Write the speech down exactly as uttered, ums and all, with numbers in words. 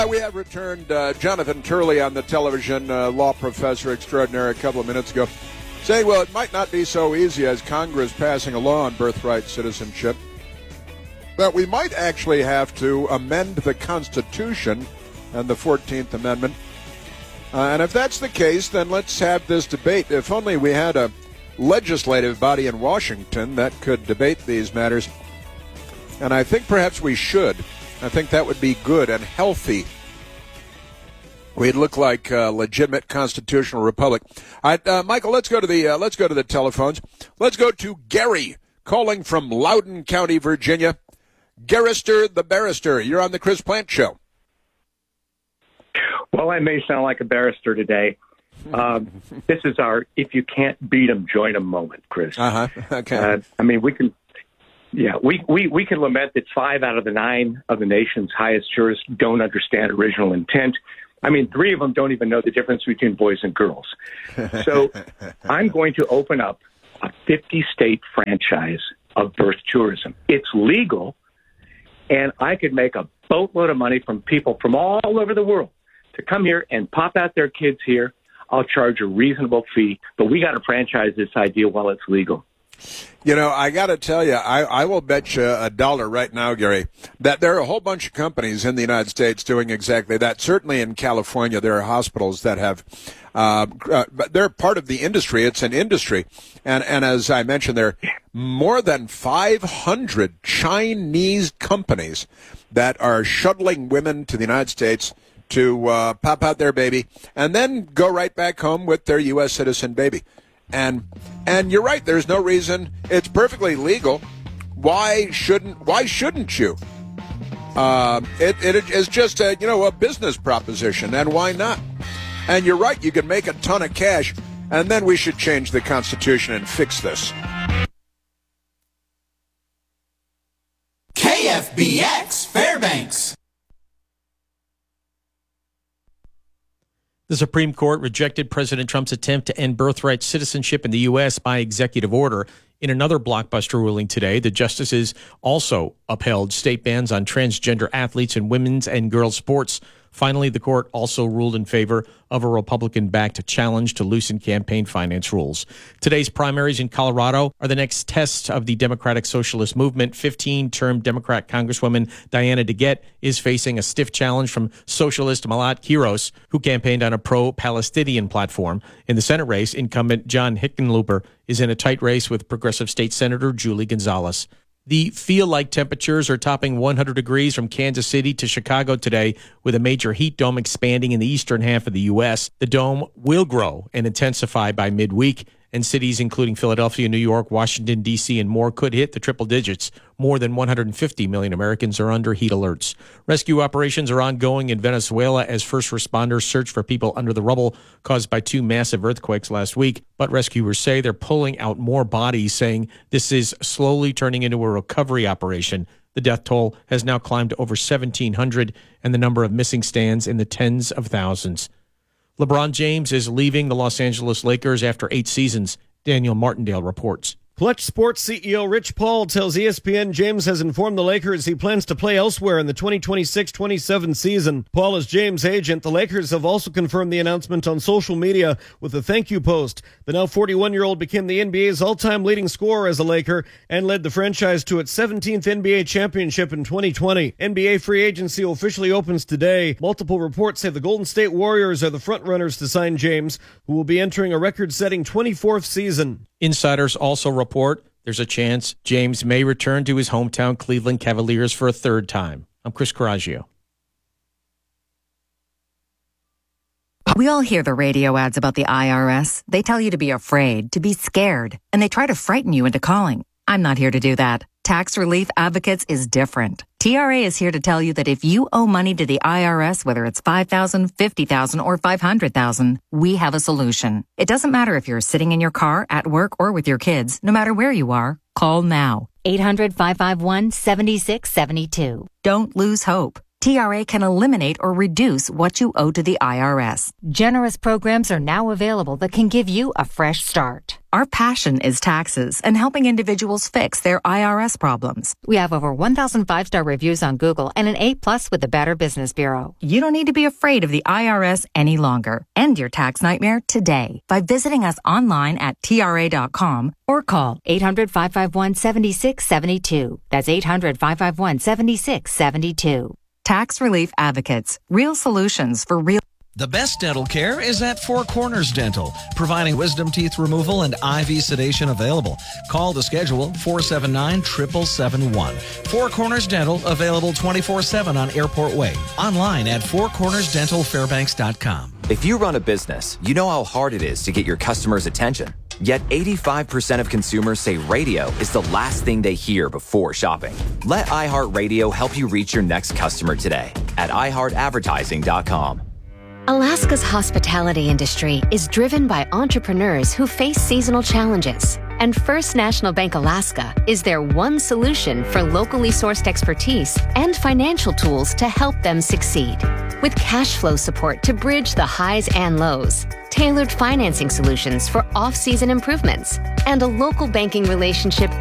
We have returned uh, Jonathan Turley on the television, uh, law professor extraordinary, a couple of minutes ago, saying, well, it might not be so easy as Congress passing a law on birthright citizenship, that we might actually have to amend the Constitution and the fourteenth Amendment. Uh, and if that's the case, then let's have this debate. If only we had a legislative body in Washington that could debate these matters. And I think perhaps we should. I think that would be good and healthy. We'd look like a legitimate constitutional republic. All right, uh, Michael, let's go to the uh, let's go to the telephones. Let's go to Gary calling from Loudoun County, Virginia. Garrister the barrister, you're on the Chris Plant Show. Well, I may sound like a barrister today. Um, this is our "if you can't beat them, join them" moment, Chris. Uh huh. Okay. Uh, I mean, we can. Yeah, we, we, we can lament that five out of the nine of the nation's highest jurists don't understand original intent. I mean, three of them don't even know the difference between boys and girls. So I'm going to open up a fifty-state franchise of birth tourism. It's legal, and I could make a boatload of money from people from all over the world to come here and pop out their kids here. I'll charge a reasonable fee, but we got to franchise this idea while it's legal. You know, I got to tell you, I, I will bet you a dollar right now, Gary, that there are a whole bunch of companies in the United States doing exactly that. Certainly in California, there are hospitals that have, uh, uh, but they're part of the industry. It's an industry. And, and as I mentioned, there are more than five hundred Chinese companies that are shuttling women to the United States to uh, pop out their baby and then go right back home with their U S citizen baby. And and you're right. There's no reason. It's perfectly legal. Why shouldn't Why shouldn't you? Uh, it it is just a you know a business proposition, and why not? And you're right. You can make a ton of cash, and then we should change the Constitution and fix this. K F B X Fairbanks. The Supreme Court rejected President Trump's attempt to end birthright citizenship in the U S by executive order. In another blockbuster ruling today, the justices also upheld state bans on transgender athletes in women's and girls' sports. Finally, the court also ruled in favor of a Republican-backed challenge to loosen campaign finance rules. Today's primaries in Colorado are the next test of the Democratic Socialist Movement. fifteen-term Democrat Congresswoman Diana DeGette is facing a stiff challenge from socialist Malat Quiros, who campaigned on a pro-Palestinian platform. In the Senate race, incumbent John Hickenlooper is in a tight race with progressive state Senator Julie Gonzalez. The feel-like temperatures are topping one hundred degrees from Kansas City to Chicago today, with a major heat dome expanding in the eastern half of the U S. The dome will grow and intensify by midweek, and cities including Philadelphia, New York, Washington, D C, and more could hit the triple digits. More than one hundred fifty million Americans are under heat alerts. Rescue operations are ongoing in Venezuela as first responders search for people under the rubble caused by two massive earthquakes last week. But rescuers say they're pulling out more bodies, saying this is slowly turning into a recovery operation. The death toll has now climbed to over seventeen hundred, and the number of missing stands in the tens of thousands. LeBron James is leaving the Los Angeles Lakers after eight seasons. Daniel Martindale reports. Clutch Sports C E O Rich Paul tells E S P N James has informed the Lakers he plans to play elsewhere in the twenty twenty-six twenty-seven season. Paul is James' agent. The Lakers have also confirmed the announcement on social media with a thank you post. The now forty-one-year-old became the N B A's all-time leading scorer as a Laker and led the franchise to its seventeenth N B A championship in twenty twenty. N B A free agency officially opens today. Multiple reports say the Golden State Warriors are the front-runners to sign James, who will be entering a record-setting twenty-fourth season. Insiders also report there's a chance James may return to his hometown Cleveland Cavaliers for a third time. I'm Chris Coraggio. We all hear the radio ads about the I R S. They tell you to be afraid, to be scared, and they try to frighten you into calling. I'm not here to do that. Tax Relief Advocates is different. T R A is here to tell you that if you owe money to the I R S, whether it's five thousand dollars, fifty thousand dollars, or five hundred thousand dollars, we have a solution. It doesn't matter if you're sitting in your car, at work, or with your kids. No matter where you are, call now. eight hundred, five five one, seven six seven two. Don't lose hope. T R A can eliminate or reduce what you owe to the I R S. Generous programs are now available that can give you a fresh start. Our passion is taxes and helping individuals fix their I R S problems. We have over one thousand five-star reviews on Google and an A plus with the Better Business Bureau. You don't need to be afraid of the I R S any longer. End your tax nightmare today by visiting us online at T R A dot com or call eight hundred, five five one, seven six seven two. That's eight hundred, five five one, seven six seven two. Tax Relief Advocates. Real solutions for real. The best dental care is at Four Corners Dental, providing wisdom teeth removal and I V sedation available. Call to schedule four seven nine, seven seven seven one. Four Corners Dental, available twenty-four seven on Airport Way. Online at four corners dental fairbanks dot com. If you run a business, you know how hard it is to get your customers' attention. Yet eighty-five percent of consumers say radio is the last thing they hear before shopping. Let iHeartRadio help you reach your next customer today at i heart advertising dot com. Alaska's hospitality industry is driven by entrepreneurs who face seasonal challenges. And First National Bank Alaska is their one solution for locally sourced expertise and financial tools to help them succeed. With cash flow support to bridge the highs and lows, tailored financing solutions for off-season improvements, and a local banking relationship